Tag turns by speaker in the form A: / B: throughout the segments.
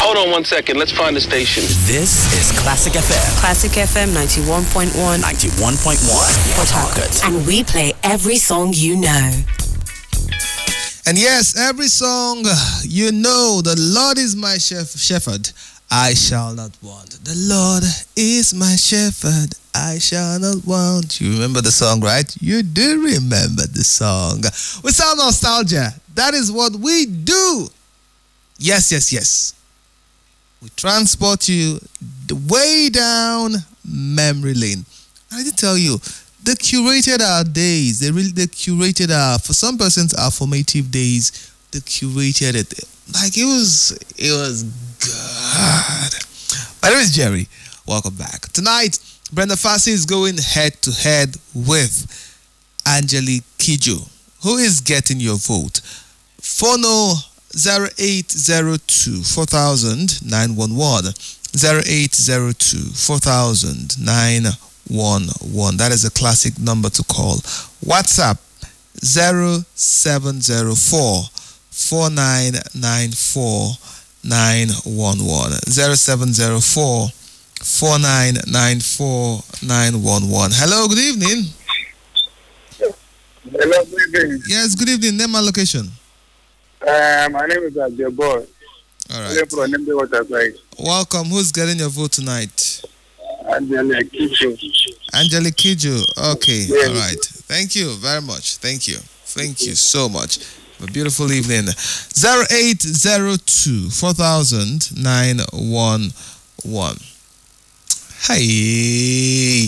A: Hold on 1 second. Let's find the station.
B: This is Classic FM.
C: Classic FM 91.1.
B: 91.1. Port Harcourt.
C: And we play every song you know.
D: And yes, every song you know, the Lord is my shepherd, I shall not want. The Lord is my shepherd, I shall not want. You remember the song, right? You do remember the song. We sound nostalgia. That is what we do. Yes. We transport you way down memory lane. I did tell you, they curated our days. They curated for some persons, our formative days. They curated it. Like it was good. My name is Jerry. Welcome back. Tonight, Brenda Fassie is going head to head with Angelique Kidjo. Who is getting your vote? Phono 0802 4000 911. 0802 4000 911. That is a classic number to call. WhatsApp 0704 4994 911. 0704 4994 911. Hello, good evening.
E: Hello, good evening.
D: Yes, good evening. Name and location.
E: My name is Ajabo.
D: All right. Welcome. Who's getting your vote tonight?
E: Angelique Kidjo.
D: Angelique Kidjo. Okay.
E: Yes.
D: All right. Thank you very much. Thank you so much. Have a beautiful evening. 0802 4000 911. Hey,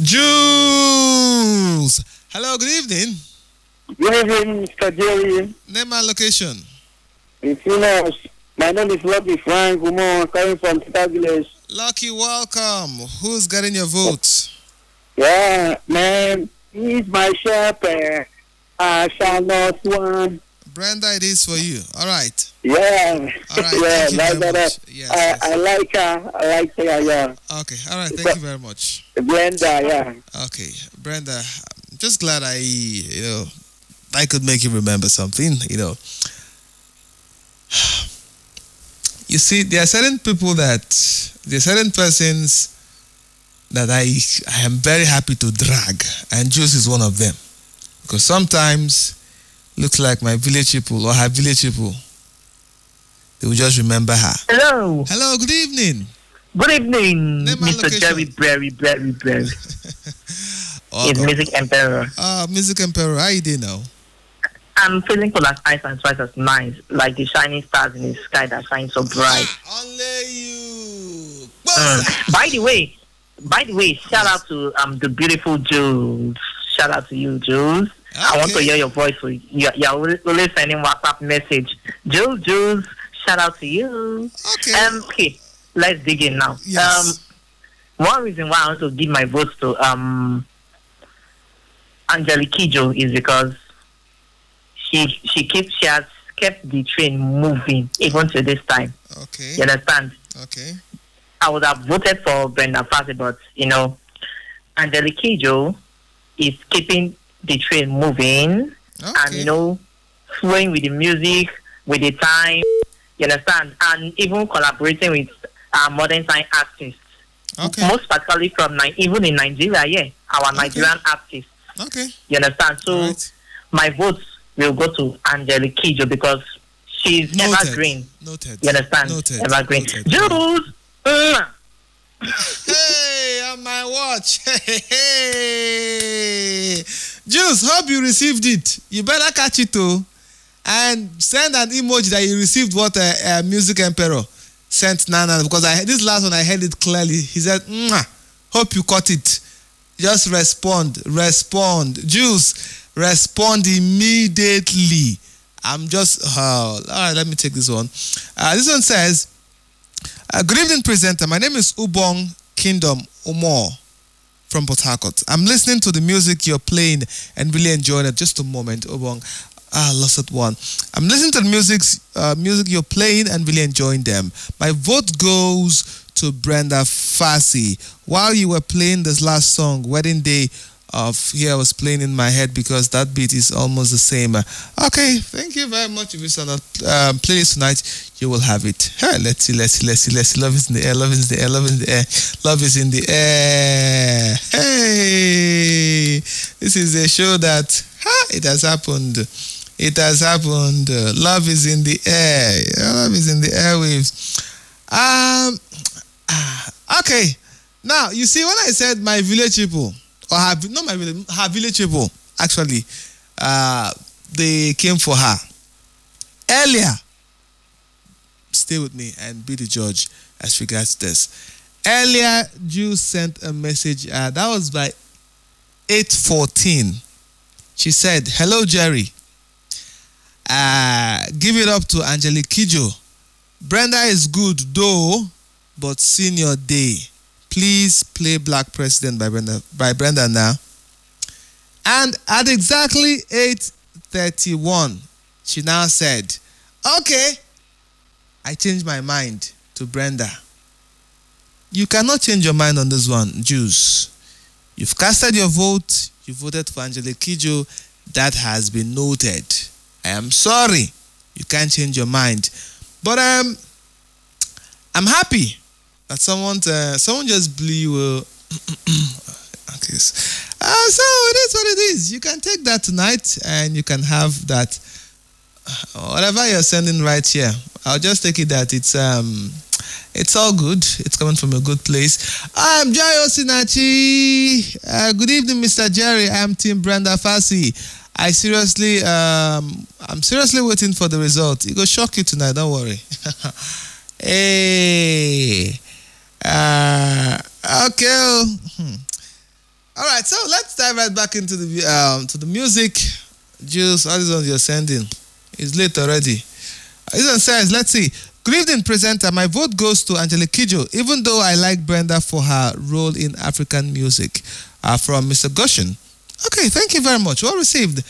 D: Jules. Hello, good evening.
E: Good evening, Mr. Jerry.
D: Name and location.
E: If you know, my name is Lucky Frank Gumo, coming from Tita Village.
D: Lucky, welcome. Who's getting your vote?
E: Yeah, man, he's my shepherd. I shall not want.
D: Brenda, it is for you. All right.
E: Yeah.
D: All right.
E: Yeah,
D: Thank you very much. Yes.
E: I like her. I like her, yeah.
D: Okay. All right. Thank you very much.
E: Brenda, yeah.
D: Okay. Brenda, I'm just glad I could make you remember something, You see, there are certain persons that I am very happy to drag, and Juice is one of them. Because sometimes, looks like my village people or her village people, they will just remember her.
F: Hello.
D: Hello, good evening.
F: Good evening,
D: Name and
F: Mr.
D: location.
F: Jerry Berry. It's Music Emperor.
D: Music Emperor, how you doing now?
F: I'm feeling cool as ice and twice as nice, like the shining stars in the sky that shine so bright.
D: Only you.
F: By the way, shout out to the beautiful Jules. Shout out to you, Jules.
D: Okay.
F: I want to hear your voice. You're always sending WhatsApp message. Jules, shout out to you.
D: Okay.
F: Okay, let's dig in now.
D: Yes.
F: One reason why I want to give my vote to Angelique Kidjo is because she has kept the train moving even to this time.
D: Okay.
F: You understand?
D: Okay.
F: I would have voted for Brenda Fassie, but Angelique Kidjo is keeping the train moving and flowing with the music, with the time. You understand? And even collaborating with modern time artists.
D: Okay.
F: Most particularly from even in Nigeria, our Nigerian artists.
D: Okay.
F: You understand? So
D: Right.
F: my votes will go to Angelique Kidjo because she's evergreen.
D: Noted.
F: You understand?
D: Noted.
F: Evergreen.
D: Noted.
F: Jules!
D: Hey, on my watch. Hey. Jules, hope you received it. You better catch it too. And send an emoji that you received what Music Emperor sent Nana, because this last one I heard it clearly. He said, hope you caught it. Just respond. Jules, respond immediately. I'm just, all right, let me take this one. This one says, good evening, presenter. My name is Ubong Kingdom Umor from Port Harcourt. I'm listening to the music you're playing and really enjoying it. Just a moment, Ubong. Lost at one. I'm listening to the music you're playing and really enjoying them. My vote goes to Brenda Fassie. While you were playing this last song, Wedding Day of Here Was Playing in My Head because that beat is almost the same. Okay, thank you very much. If it's on a playlist tonight, you will have it. Let's see. Love is in the air, love is in the air, love is in the air, love is in the air. Hey, this is a show that it has happened. It has happened. Love is in the air. Love is in the airwaves. Okay. Now, you see, when I said my village people, or her village people, actually, they came for her. Earlier, stay with me and be the judge as regards this. Earlier, Ju sent a message. That was by 8:14. She said, "Hello, Jerry. Give it up to Angelique Kidjo. Brenda is good, though, but senior day. Please play Black President by Brenda now." And at exactly 8:31, she now said, "Okay, I changed my mind to Brenda." You cannot change your mind on this one, Juice. You've casted your vote. You voted for Angelique Kidjo. That has been noted. I am sorry. You can't change your mind. But I'm happy that someone just blew. Okay. So it is what it is. You can take that tonight and you can have that. Whatever you're sending right here, I'll just take it that it's all good. It's coming from a good place. I'm Joy Osinachi. Good evening, Mr. Jerry. I'm Team Brenda Fassi. I'm seriously waiting for the result. It will shock you tonight. Don't worry. Hey. Okay. All right. So let's dive right back into the music. Juice, all these ones you're sending. It's late already. This one says, let's see. Good evening, presenter. My vote goes to Angelique Kidjo, even though I like Brenda for her role in African music. From Mr. Goshen. Okay, thank you very much. Well received.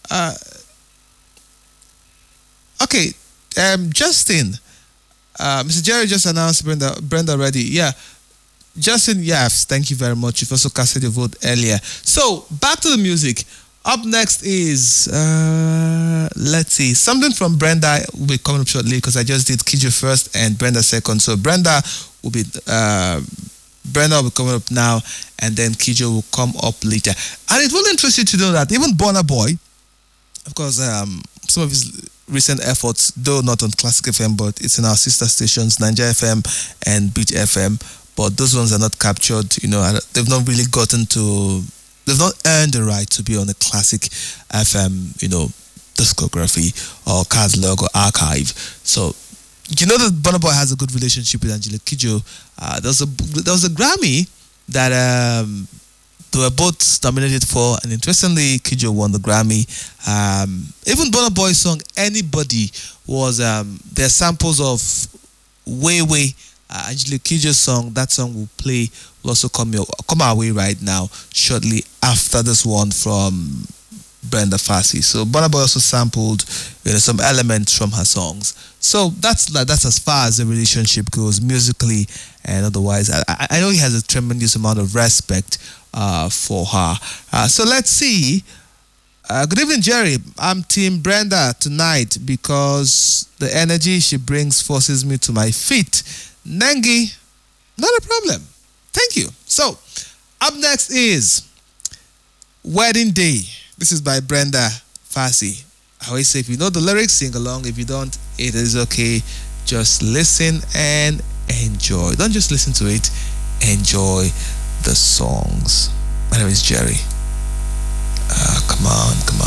D: Okay, Justin. Mr. Jerry just announced Brenda already. Yeah. Justin, yes, thank you very much. You've also casted your vote earlier. So, back to the music. Up next is, let's see, something from Brenda will be coming up shortly because I just did Kidjo first and Brenda second. So Brenda will be coming up now and then Kidjo will come up later. And it will interest you to know that even Burna Boy, of course, some of his recent efforts, though not on Classic FM, but it's in our sister stations, Niger FM and Beat FM. But those ones are not captured, they've not really they've not earned the right to be on a Classic FM, discography or catalog or archive. So, that Burna Boy has a good relationship with Angelique Kidjo. There was a Grammy that they were both nominated for, and interestingly, Kidjo won the Grammy. Even Burna Boy's song "Anybody" was their samples of Way Way. Angelique Kidjo's song. That song will also come our way right now, shortly after this one from Brenda Fassi. So Burna Boy also sampled some elements from her songs. So that's as far as the relationship goes musically and otherwise. I know he has a tremendous amount of respect for her. So let's see. Good evening, Jerry. I'm Team Brenda tonight because the energy she brings forces me to my feet. Nengi, not a problem. Thank you. So, up next is Wedding Day. This is by Brenda Fassi. I always say, if you know the lyrics, sing along. If you don't, it is okay. Just listen and enjoy. Don't just listen to it. Enjoy the songs. My name is Jerry. Come on.